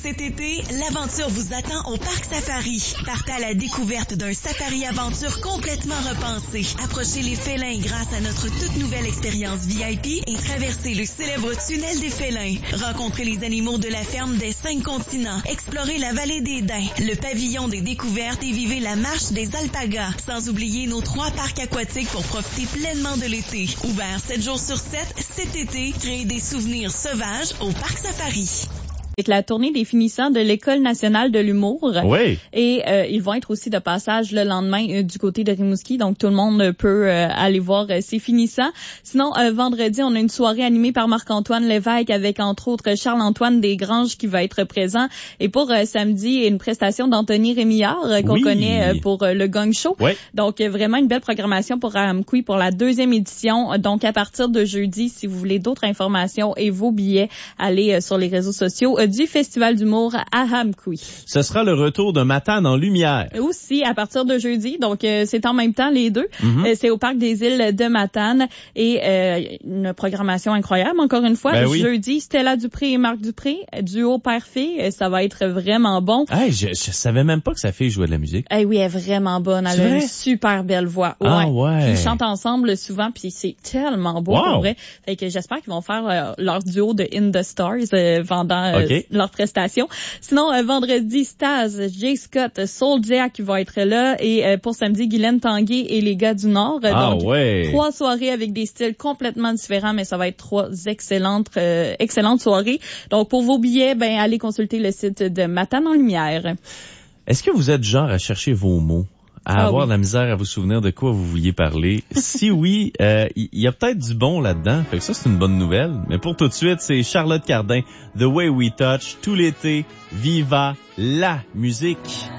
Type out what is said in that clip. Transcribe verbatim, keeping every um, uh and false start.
Cet été, l'aventure vous attend au Parc Safari. Partez à la découverte d'un safari-aventure complètement repensé. Approchez les félins grâce à notre toute nouvelle expérience V I P et traversez le célèbre tunnel des félins. Rencontrez les animaux de la ferme des cinq continents. Explorez la vallée des Daims, le pavillon des découvertes et vivez la marche des alpagas. Sans oublier nos trois parcs aquatiques pour profiter pleinement de l'été. Ouvert sept jours sur sept, cet été, créez des souvenirs sauvages au Parc Safari. C'est la tournée des finissants de l'École nationale de l'humour. Oui. Et euh, ils vont être aussi de passage le lendemain euh, du côté de Rimouski. Donc, tout le monde peut euh, aller voir euh, ces finissants. Sinon, euh, vendredi, on a une soirée animée par Marc-Antoine Lévesque avec, entre autres, Charles-Antoine Desgranges qui va être présent. Et pour euh, samedi, une prestation d'Anthony Rémillard euh, qu'on oui. connaît euh, pour euh, le Gong Show. Oui. Donc, euh, vraiment une belle programmation pour Ahamkoui pour la deuxième édition. Donc, à partir de jeudi, si vous voulez d'autres informations et vos billets, allez euh, sur les réseaux sociaux euh, du Festival d'humour à Ahamkoui. Ce sera le retour de Matane en lumière. Aussi, à partir de jeudi. Donc, euh, c'est en même temps les deux. Mm-hmm. Euh, c'est au Parc des Îles de Matane. Et euh, une programmation incroyable, encore une fois. Ben oui. Jeudi, Stella Dupré et Marc Dupré, duo père-fille. Euh, ça va être vraiment bon. Hey, je, je savais même pas que sa fille jouait de la musique. Eh oui, elle est vraiment bonne. Elle C'est a vrai? une super belle voix. Ah ouais. Puis ils chantent ensemble souvent, puis c'est tellement beau, Wow. pour vrai. Fait que j'espère qu'ils vont faire euh, leur duo de In the Stars euh, pendant euh, Okay. leur prestation. Sinon, euh, vendredi, Staz, Jay Scott, Soul Jack qui va être là. Et euh, pour samedi, Guylaine Tanguay et les gars du Nord. Ah Donc, ouais. trois soirées avec des styles complètement différents, mais ça va être trois excellentes euh, excellentes soirées. Donc, pour vos billets, ben allez consulter le site de Matane en Lumière. Est-ce que vous êtes genre à chercher vos mots? À Ah avoir oui. de la misère à vous souvenir de quoi vous vouliez parler. Si oui, il euh, y, y a peut-être du bon là-dedans. Fait que ça, c'est une bonne nouvelle. Mais pour tout de suite, c'est Charlotte Cardin, The Way We Touch, tout l'été, viva la musique.